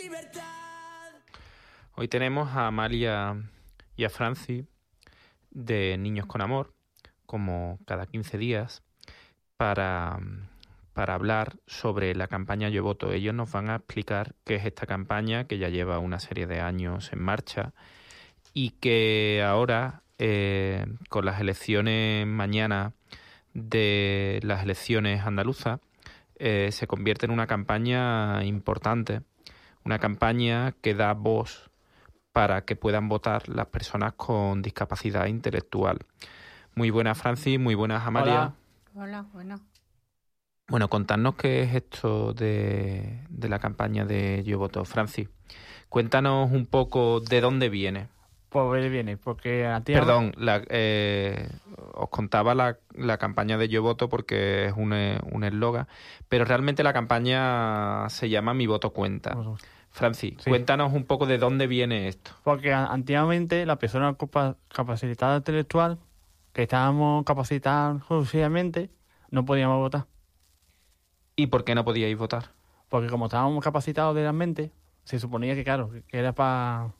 Hoy tenemos a Amalia y a Franci de Niños con Amor, como cada 15 días, para hablar sobre la campaña Yo Voto. Ellos nos van a explicar qué es esta campaña, que ya lleva una serie de años en marcha y que ahora, con las elecciones mañana de las elecciones andaluzas, se convierte en una campaña importante, una campaña que da voz para que puedan votar las personas con discapacidad intelectual. Muy buenas, Franci, muy buenas, Amalia. Hola, buenas. Bueno, contadnos qué es esto de la campaña de Yo Voto. Franci, cuéntanos un poco de dónde viene. Pues viene, porque Perdón, os contaba la campaña de Yo Voto porque es un eslogan, pero realmente la campaña se llama Mi Voto Cuenta. Franci, sí. Cuéntanos un poco de dónde viene esto. Porque antiguamente la persona capacitada intelectual, que estábamos capacitados exclusivamente, no podíamos votar. ¿Y por qué no podíais votar? Porque como estábamos capacitados de la mente, se suponía que, claro, que era para...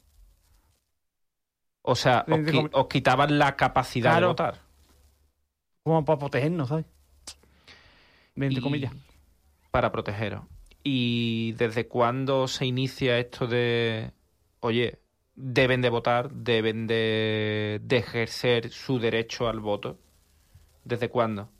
O sea, os quitaban la capacidad de votar. Como para protegernos, ¿sabes? Entre comillas. Para protegeros. ¿Y desde cuándo se inicia esto de, oye, deben de votar, deben de ejercer su derecho al voto? ¿Desde cuándo?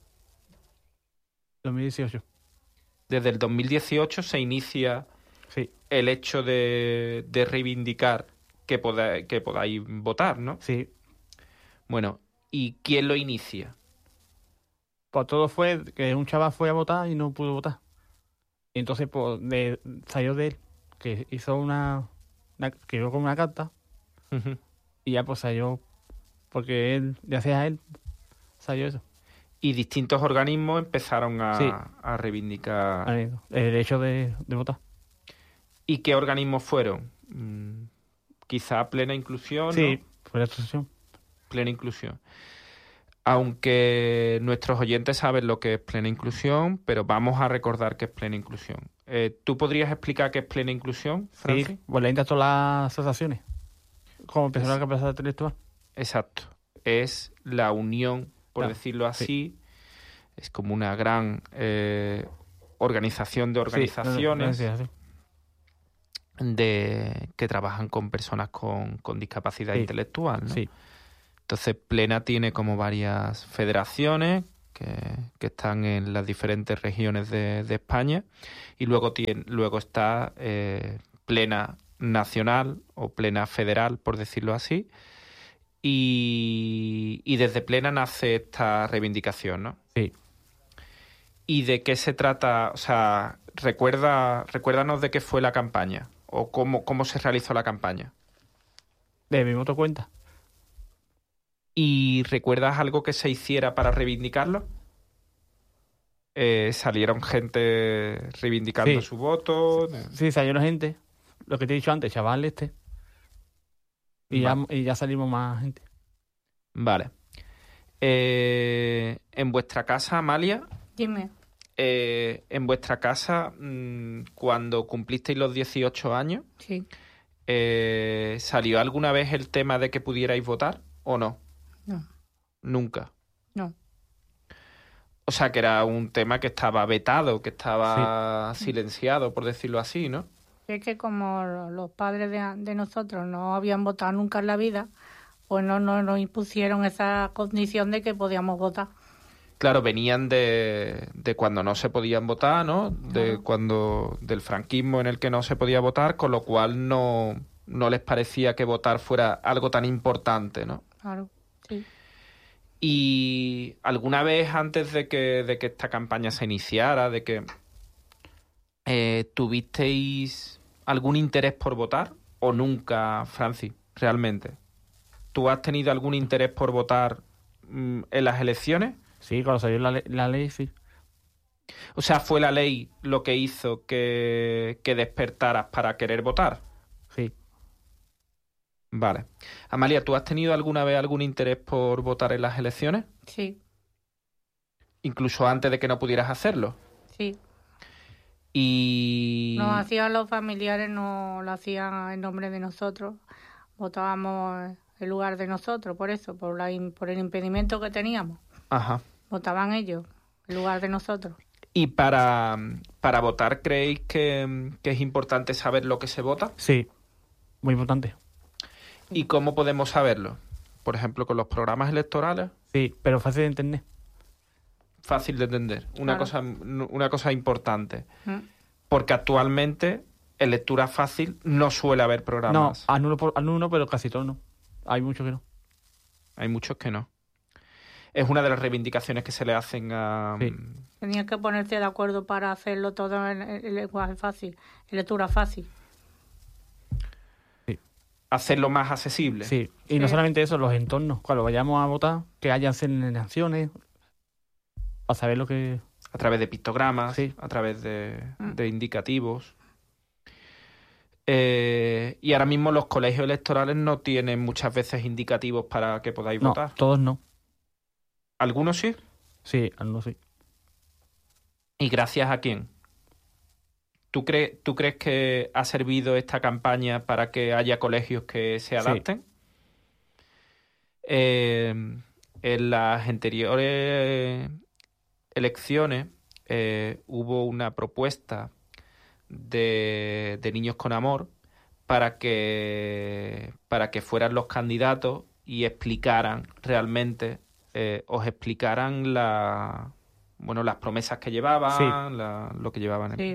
2018. Desde el 2018 se inicia el hecho de reivindicar que podáis votar, ¿no? Sí. Bueno, ¿y quién lo inicia? Pues todo fue que un chaval fue a votar y no pudo votar. Y entonces pues, salió de él, que hizo que llegó con una carta, y ya pues salió, porque él, gracias a él, salió eso. Y distintos organismos empezaron a reivindicar el derecho de votar. ¿Y qué organismos fueron? Quizá Plena Inclusión, sí, ¿no? Fue la asociación. Plena Inclusión. Aunque nuestros oyentes saben lo que es Plena Inclusión, pero vamos a recordar qué es Plena Inclusión. ¿Tú podrías explicar qué es Plena Inclusión, Franci? Sí, pues le entra a todas las asociaciones, como persona capacidad intelectual. Exacto. Es la unión, por decirlo así, es como una gran organización de organizaciones que trabajan con personas con discapacidad intelectual, ¿no? Sí. Entonces, Plena tiene como varias federaciones que están en las diferentes regiones de España y luego está Plena Nacional o Plena Federal, por decirlo así, y desde Plena nace esta reivindicación, ¿no? Sí. ¿Y de qué se trata? O sea, recuérdanos de qué fue la campaña o cómo se realizó la campaña. De Mi Voto Cuenta. ¿Y recuerdas algo que se hiciera para reivindicarlo? ¿Salieron gente reivindicando su voto? Sí, salieron gente. Lo que te he dicho antes, chaval Y ya salimos más gente. Vale. En vuestra casa, Amalia... Dime. En vuestra casa, cuando cumplisteis los 18 años, ¿salió alguna vez el tema de que pudierais votar o no? No. ¿Nunca? No. O sea, que era un tema que estaba vetado, que estaba silenciado, por decirlo así, ¿no? Es que como los padres de nosotros no habían votado nunca en la vida, pues no nos impusieron esa condición de que podíamos votar. Claro, venían de cuando no se podían votar, ¿no? Del franquismo en el que no se podía votar, con lo cual no les parecía que votar fuera algo tan importante, ¿no? Claro, sí. Y alguna vez antes de que esta campaña se iniciara, de que ¿tuvisteis algún interés por votar o nunca, Franci, realmente? ¿Tú has tenido algún interés por votar en las elecciones? Sí, cuando salió la ley, sí. O sea, ¿fue la ley lo que hizo que despertaras para querer votar? Sí. Vale. Amalia, ¿tú has tenido alguna vez algún interés por votar en las elecciones? Sí. Incluso antes de que no pudieras hacerlo. Sí. Y... Nos hacían los familiares, no lo hacían en nombre de nosotros. Votábamos en lugar de nosotros, por eso, por el impedimento que teníamos. Ajá. Votaban ellos en lugar de nosotros. ¿Y para votar creéis que es importante saber lo que se vota? Sí, muy importante. ¿Y cómo podemos saberlo? Por ejemplo, con los programas electorales. Sí, pero fácil de entender. Fácil de entender. Una cosa importante. Porque actualmente en lectura fácil no suele haber programas. No, alguno, pero casi todos no. Hay muchos que no. Hay muchos que no. Es una de las reivindicaciones que se le hacen a... Sí. Tenías que ponerte de acuerdo para hacerlo todo en lenguaje fácil, en lectura fácil. Sí. Hacerlo más accesible. Sí, y no solamente eso, los entornos. Cuando vayamos a votar, que hayan señalizaciones, para saber lo que... A través de pictogramas, sí. A través de indicativos. Y ahora mismo los colegios electorales no tienen muchas veces indicativos para que podáis votar. No, todos no. ¿Algunos sí? Sí, algunos sí. ¿Y gracias a quién? ¿Tú crees que ha servido esta campaña para que haya colegios que se adapten? Sí. En las anteriores elecciones hubo una propuesta de Niños con Amor para que fueran los candidatos y explicaran realmente, os explicaran las promesas que llevaban, sí. Lo que llevaban. Sí.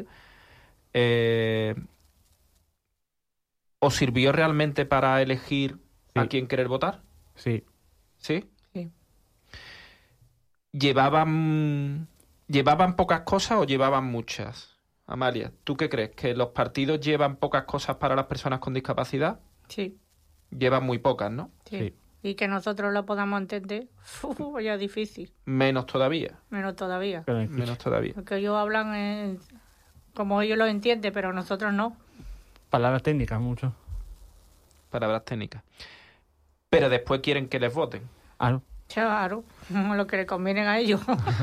¿Os sirvió realmente para elegir sí. a quién querer votar? Sí. ¿Sí? Sí. ¿Llevaban pocas cosas o llevaban muchas? Amalia, ¿tú qué crees? ¿Que los partidos llevan pocas cosas para las personas con discapacidad? Sí. Llevan muy pocas, ¿no? Sí. Y que nosotros lo podamos entender, ya es difícil. Menos todavía. Menos todavía. Menos todavía. Porque ellos hablan como ellos lo entienden, pero nosotros no. Palabras técnicas, mucho. Palabras técnicas. Pero después quieren que les voten. Claro. Claro, lo que le conviene a ellos.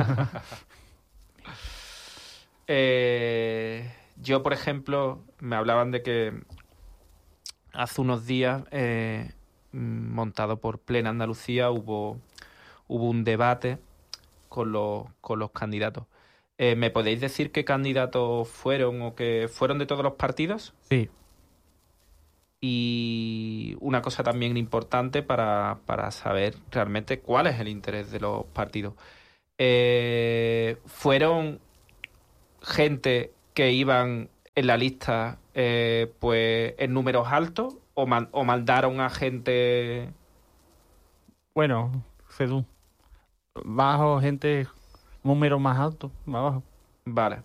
Yo, por ejemplo, me hablaban de que hace unos días, montado por Plena Andalucía, hubo un debate con los candidatos. ¿Me podéis decir qué candidatos fueron o que fueron de todos los partidos? Sí. Y una cosa también importante para saber realmente cuál es el interés de los partidos. ¿Fueron gente que iban en la lista pues en números altos o mandaron a gente? Bueno, según bajo, gente números más altos, más abajo. Vale.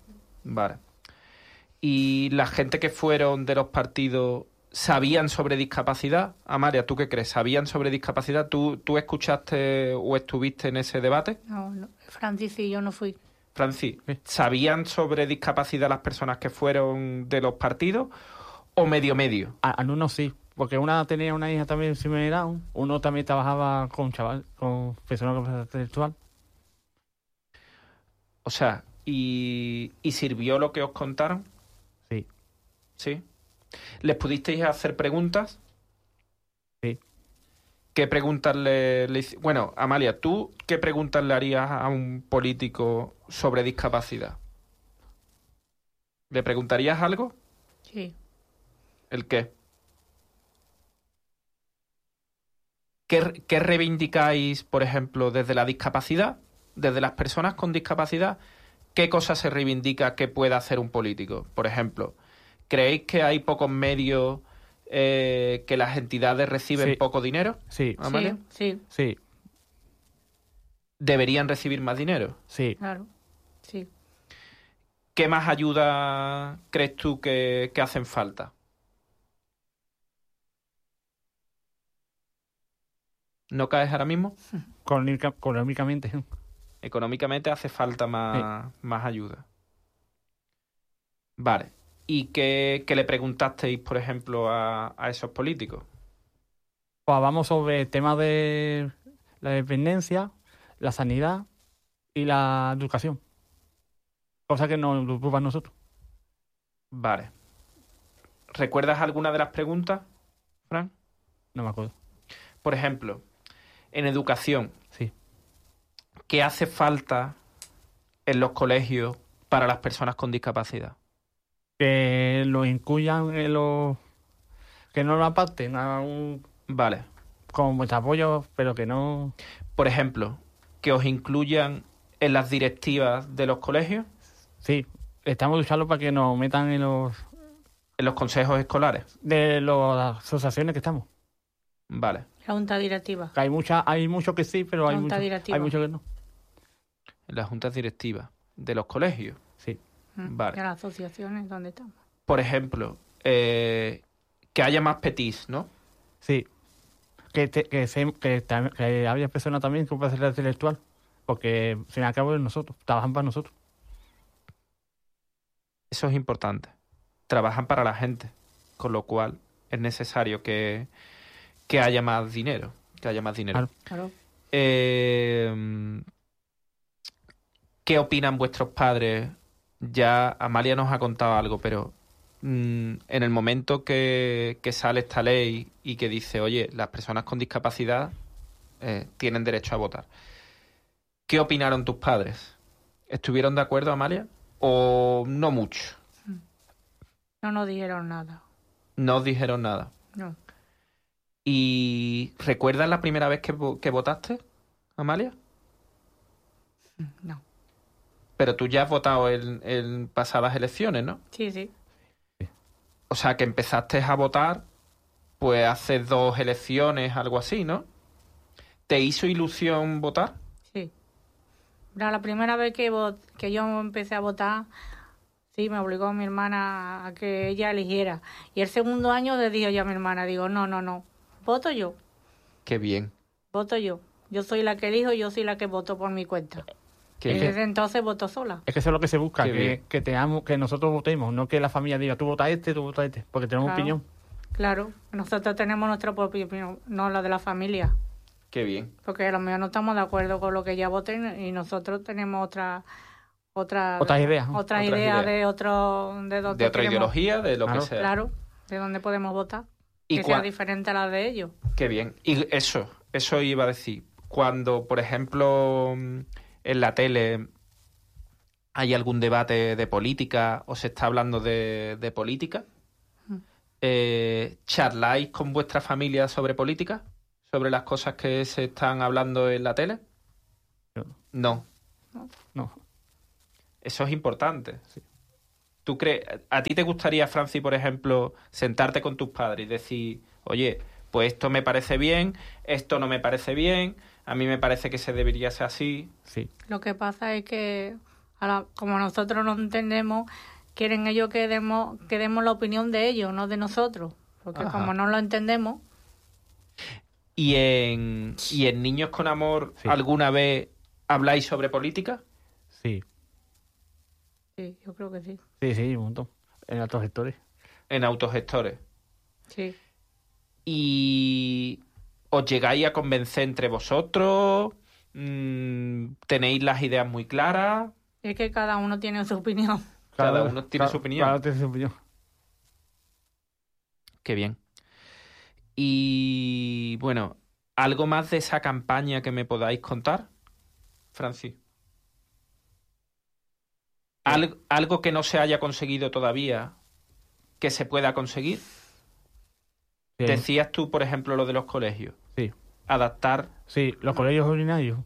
¿Y la gente que fueron de los partidos sabían sobre discapacidad? Amalia, ¿tú qué crees? ¿Sabían sobre discapacidad? ¿Tú escuchaste o estuviste en ese debate? No, Francis y yo no fui. Francis, ¿sabían sobre discapacidad las personas que fueron de los partidos o medio? Algunos sí, porque una tenía una hija también similar, uno también trabajaba con personas con discapacidad intelectual. O sea, ¿y sirvió lo que os contaron? Sí. ¿Sí? ¿Les pudisteis hacer preguntas? Sí. ¿Qué preguntas le Bueno, Amalia, ¿tú qué preguntas le harías a un político sobre discapacidad? ¿Le preguntarías algo? Sí. ¿El qué? ¿Qué reivindicáis, por ejemplo, desde la discapacidad? Desde las personas con discapacidad, ¿qué cosas se reivindica que pueda hacer un político? Por ejemplo, ¿creéis que hay pocos medios, que las entidades reciben poco dinero? Sí. ¿Amalia? Sí. ¿Deberían recibir más dinero? Sí. Claro, sí. ¿Qué más ayuda crees tú que hacen falta? ¿No caes ahora mismo? Económicamente. Económicamente hace falta más ayuda. Vale. ¿Y qué le preguntasteis, por ejemplo, a esos políticos? Pues vamos sobre el tema de la dependencia, la sanidad y la educación. Cosa que nos preocupa a nosotros. Vale. ¿Recuerdas alguna de las preguntas, Fran? No me acuerdo. Por ejemplo, en educación, Sí. ¿qué hace falta en los colegios para las personas con discapacidad? Que lo incluyan en los... Que no lo aparten Vale. con vuestro apoyo, pero que no... Por ejemplo, que os incluyan en las directivas de los colegios, Sí, estamos luchando para que nos metan en los... en los consejos escolares. De las asociaciones que estamos. Vale. La junta directiva. Que hay muchos que sí, pero hay Junta muchos directiva. que no. En las juntas directivas de los colegios. Sí. Vale. Y a las asociaciones donde estamos. Por ejemplo, que haya más petis, ¿no? Sí. Que haya personas también con capacidad intelectual. Porque, al fin y al cabo, de nosotros. Trabajan para nosotros. Eso es importante. Trabajan para la gente, con lo cual es necesario que haya más dinero. Que haya más dinero. Claro. ¿Qué opinan vuestros padres? Ya Amalia nos ha contado algo, pero en el momento que sale esta ley y que dice, oye, las personas con discapacidad tienen derecho a votar, ¿qué opinaron tus padres? ¿Estuvieron de acuerdo, Amalia? ¿O no mucho? No nos dijeron nada. No os dijeron nada. No. ¿Y recuerdas la primera vez que votaste, Amalia? No. Pero tú ya has votado en pasadas elecciones, ¿no? Sí, sí. O sea, que empezaste a votar pues hace 2 elecciones, algo así, ¿no? ¿Te hizo ilusión votar? Sí. La primera vez que yo empecé a votar, sí, me obligó mi hermana a que ella eligiera. Y el segundo año le dije yo a mi hermana, digo, no, voto yo. Qué bien. Voto yo. Yo soy la que elijo, yo soy la que voto por mi cuenta. Qué Y bien. desde entonces voto sola. Es que eso es lo que se busca, Qué bien. que nosotros votemos, no que la familia diga, tú votas tú votas porque tenemos Claro. opinión. Claro, nosotros tenemos nuestra propia opinión, no la de la familia. Qué bien. Porque a lo mejor no estamos de acuerdo con lo que ella voten y nosotros tenemos otras ideas, ¿no? Otras Otras ideas ideas. de donde De otra queremos- ideología, de lo Claro. que sea. Claro, de dónde podemos votar. Y Que sea diferente a la de ellos. Qué bien. Y eso iba a decir. Cuando, por ejemplo, en la tele hay algún debate de política o se está hablando de política, ¿charláis con vuestra familia sobre política? ¿Sobre las cosas que se están hablando en la tele? No. No. Eso es importante. ¿Tú crees, a ti te gustaría, Franci, por ejemplo, sentarte con tus padres y decir, oye, pues esto me parece bien, esto no me parece bien, a mí me parece que se debería ser así? Sí. Lo que pasa es que, como nosotros no entendemos, quieren ellos que demos la opinión de ellos, no de nosotros. Porque Ajá. como no lo entendemos, ¿Y en Niños con Amor Sí. alguna vez habláis sobre política? Sí, sí, yo creo que sí. sí, un montón. En altos sectores. En Autogestores. Sí. ¿Y os llegáis a convencer entre vosotros? ¿Tenéis las ideas muy claras? Es que cada uno tiene su opinión. Cada uno tiene su opinión. Cada uno tiene su opinión. Qué bien. Y bueno, ¿algo más de esa campaña que me podáis contar, Francis? ¿Algo que no se haya conseguido todavía que se pueda conseguir? Sí, Decías tú, por ejemplo, lo de los colegios. sí. Adaptar. Sí, los colegios ordinarios.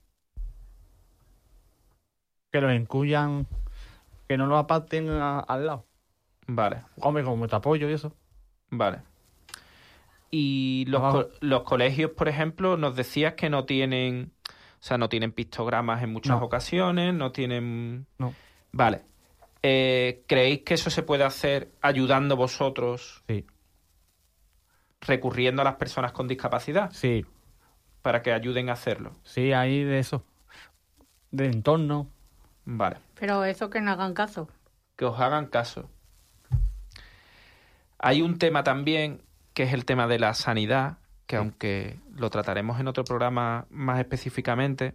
Que los incluyan, que no los aparten al lado. Vale, Hombre, con mucho apoyo y eso. vale. Y Abajo. los colegios, por ejemplo, nos decías que no tienen, o sea, no tienen pictogramas en muchas No. ocasiones, no tienen... No. Vale. ¿Creéis que eso se puede hacer ayudando vosotros, Sí, recurriendo a las personas con discapacidad, sí, para que ayuden a hacerlo? sí, hay de eso. De entorno. Vale. Pero eso que no hagan caso. Que os hagan caso. Hay un tema también que es el tema de la sanidad, que aunque lo trataremos en otro programa más específicamente,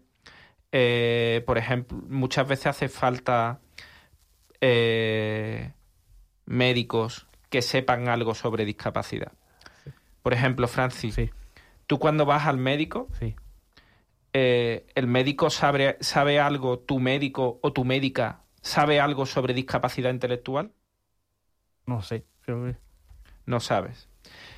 por ejemplo, muchas veces hace falta médicos que sepan algo sobre discapacidad. Por ejemplo, Francis, Sí, tú cuando vas al médico, sí. el médico sabe algo, tu médico o tu médica sabe algo sobre discapacidad intelectual. No sé. Creo que... No sabes.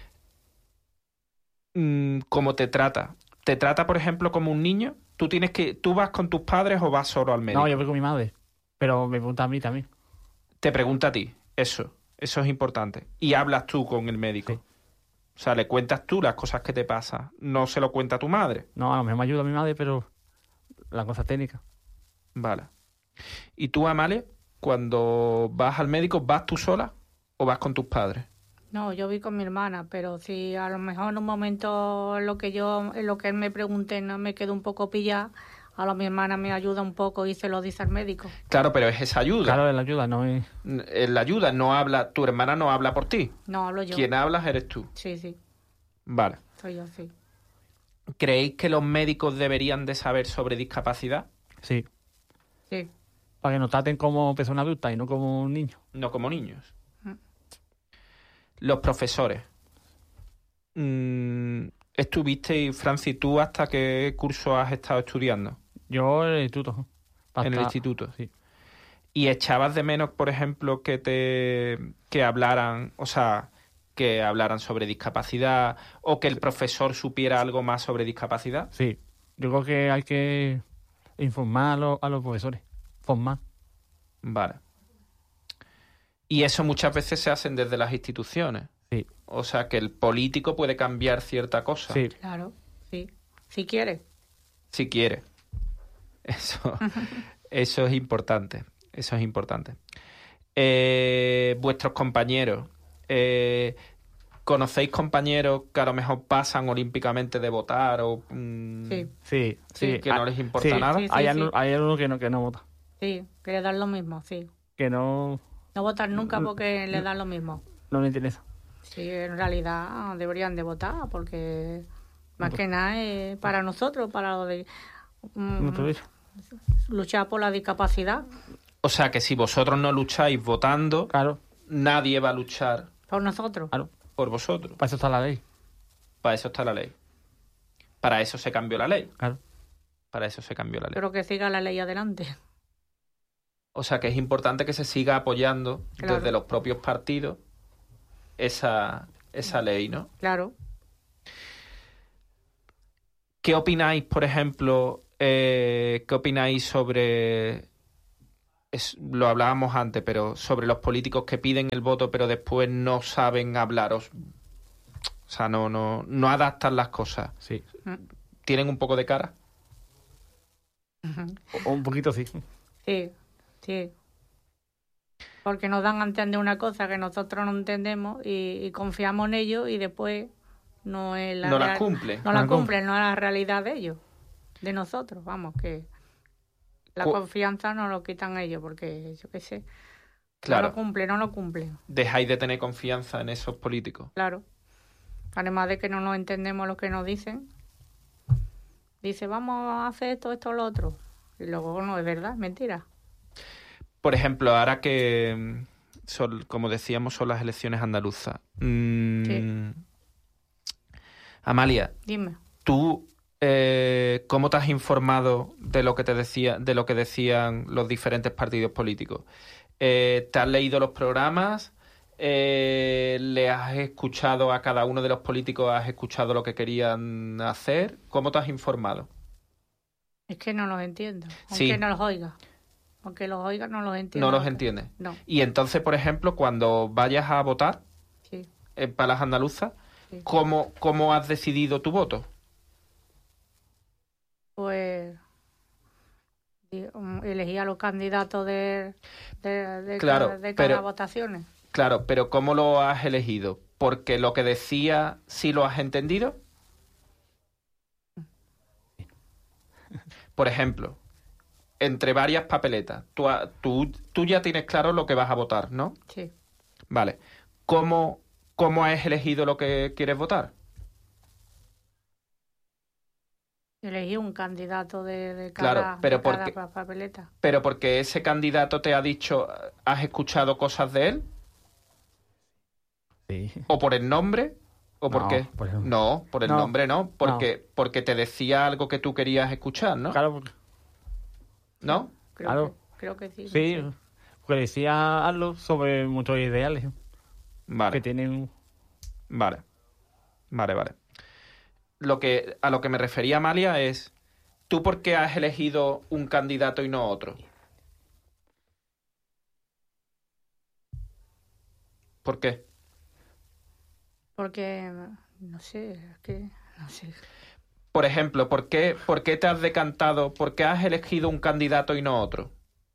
¿Cómo te trata? ¿Te trata, por ejemplo, como un niño? ¿Tú vas con tus padres o vas solo al médico? No, yo voy con mi madre. Pero me pregunta a mí también. Te pregunta a ti. Eso es importante. Y hablas tú con el médico. Sí. O sea, le cuentas tú las cosas que te pasan. No se lo cuenta a tu madre. No, a lo mejor me ayuda mi madre, pero la cosa técnica. Vale. ¿Y tú, Amalia, cuando vas al médico, vas tú sola o vas con tus padres? No, yo vi con mi hermana, pero si a lo mejor en un momento en lo que él me pregunte no me quedo un poco pillada, a lo mi hermana me ayuda un poco y se lo dice al médico. Claro, pero es esa ayuda. Claro, la ayuda no es... La ayuda no habla, tu hermana no habla por ti. No, hablo yo. Quien hablas eres tú. Sí, sí, Vale. soy yo, sí. ¿Creéis que los médicos deberían de saber sobre discapacidad? Sí. Sí. Para que nos traten como persona adulta y no como un niño. No como niños. Mm. Los profesores. Estuviste, Francis, ¿tú hasta qué curso has estado estudiando? Yo en el instituto. En el instituto. Sí. ¿Y echabas de menos, por ejemplo, que hablaran, o sea, que hablaran sobre discapacidad o que el profesor supiera algo más sobre discapacidad? Sí. Yo creo que hay que informar a los profesores. Formar. Vale. Y eso muchas veces se hacen desde las instituciones. Sí. O sea, que el político puede cambiar cierta cosa. Sí. Claro, sí. Si quiere. Si quiere. Eso es importante. Eso es importante. Vuestros compañeros. ¿Conocéis compañeros que a lo mejor pasan olímpicamente de votar o Sí, Sí. Sí. que no les importa sí. nada? Sí, Hay sí. algunos que no votan. sí, que le dan lo mismo, sí. Que no No votan nunca porque le dan lo mismo. les interesa. Sí, en realidad deberían de votar porque más que nada es para nosotros, para lo de No te digo. luchar por la discapacidad, O sea, que si vosotros no lucháis votando, Claro. nadie va a luchar por nosotros. Claro. por vosotros. Para eso está la ley. Para eso está la ley. Para eso se cambió la ley. Claro. Para eso se cambió la ley. Pero que siga la ley adelante. O sea, que es importante que se siga apoyando Claro. desde los propios partidos esa ley, ¿no? Claro. ¿Qué opináis, por ejemplo, qué opináis sobre, lo hablábamos antes, pero sobre los políticos que piden el voto pero después no saben hablar, o sea, no adaptan las cosas? Sí. ¿Tienen un poco de cara? O un poquito sí. Sí, sí. Porque nos dan a entender una cosa que nosotros no entendemos y confiamos en ellos y después no es la No las real- cumple. No la cumplen, no es la realidad de ellos, de nosotros, vamos, que la Cu- confianza no lo quitan ellos porque, yo qué sé, Claro. no lo cumplen, Dejáis de tener confianza en esos políticos. claro. Además de que no nos entendemos lo que nos dicen. Dice, vamos a hacer esto, esto, lo otro. Y luego no es verdad, es mentira. Por ejemplo, ahora que, como decíamos, son las elecciones andaluzas. Sí. Amalia, Dime. ¿tú cómo te has informado de lo que de lo que decían los diferentes partidos políticos? ¿Te has leído los programas? ¿Le has escuchado a cada uno de los políticos? ¿Has escuchado lo que querían hacer? ¿Cómo te has informado? Es que no los entiendo, aunque Sí. no los oiga. Aunque los oiga, no los entiendo. No los entiendes. No, Y entonces, por ejemplo, cuando vayas a votar sí, para las andaluzas, sí. ¿cómo has decidido tu voto? Pues elegí a los candidatos de Claro, cada pero- votación. Claro, pero ¿cómo lo has elegido? ¿Porque lo que decía sí lo has entendido? Por ejemplo, entre varias papeletas, tú ya tienes claro lo que vas a votar, ¿no? Sí, Vale. ¿Cómo has elegido lo que quieres votar? elegí un candidato de Claro, cada, pero de cada porque- papeleta. Pero porque ese candidato te ha dicho, ¿has escuchado cosas de él? Sí. ¿O por el nombre? ¿O por No, qué? por el- No, por el No. nombre no. Porque te decía algo que tú querías escuchar, ¿no? Claro, porque- ¿No? Claro. Creo que sí. sí, no sé. porque decía algo sobre muchos ideales que Vale, tienen. vale. A lo que me refería, Amalia, es... ¿Tú por qué has elegido un candidato y no otro? ¿Por qué? Porque, no sé, es que, no sé. Por ejemplo, ¿por qué te has decantado? ¿Por qué has elegido un candidato y no otro?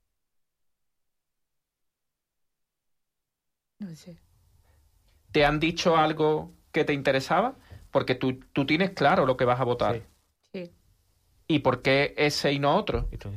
No sé. ¿Te han dicho algo que te interesaba? Porque tú tienes claro lo que vas a votar. Sí. Sí. ¿Y por qué ese y no otro? Entonces,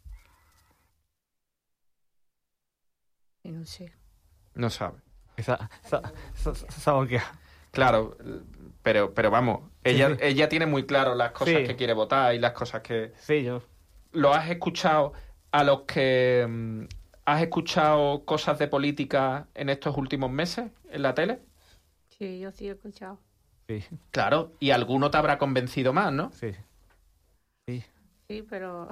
Y no sé. No sabe. esa boquea. Claro, pero vamos, Sí, ella, sí. ella tiene muy claro las cosas Sí. que quiere votar y las cosas que... Sí, yo. ¿Lo has escuchado a los que... ¿Has escuchado cosas de política en estos últimos meses en la tele? Sí, yo sí he escuchado. Sí, Claro, y alguno te habrá convencido más, ¿no? sí. Sí. Sí, pero...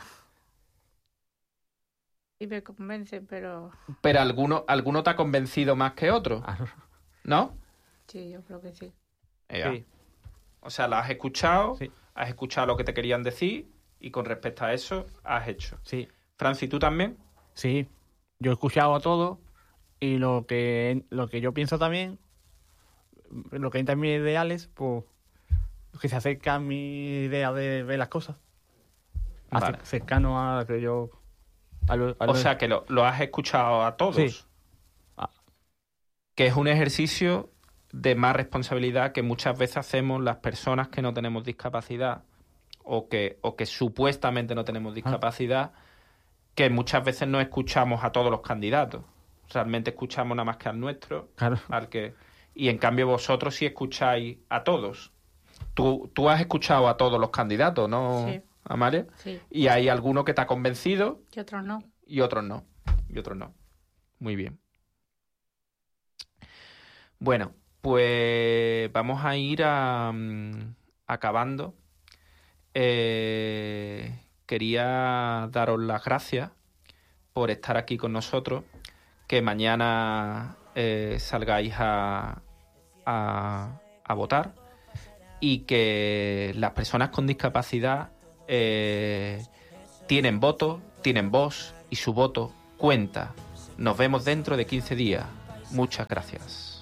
Sí me convencen, pero... Pero alguno te ha convencido más que otro, Ah, ¿no? Sí, yo creo que sí. sí. O sea, la has escuchado, Sí. has escuchado lo que te querían decir y con respecto a eso has hecho. Sí. Francis, ¿tú también? Sí. Yo he escuchado a todo y lo que yo pienso también, lo que entra en mis ideales, pues que se acerca a mi idea de ver las cosas. Vale. Cercano a lo que yo... O sea, que lo has escuchado a todos. Sí. Ah. Que es un ejercicio de más responsabilidad que muchas veces hacemos las personas que no tenemos discapacidad o que supuestamente no tenemos discapacidad, que muchas veces no escuchamos a todos los candidatos. Realmente escuchamos nada más que al nuestro, Claro. al que... Y en cambio vosotros sí escucháis a todos. Tú has escuchado a todos los candidatos, ¿no, Sí. Amalia? Sí. Y hay alguno que te ha convencido Y otros no. y otros no. Muy bien. Bueno, pues vamos a ir acabando. Quería daros las gracias por estar aquí con nosotros. Que mañana salgáis a votar. Y que las personas con discapacidad tienen voto, tienen voz y su voto cuenta. Nos vemos dentro de 15 días. Muchas gracias.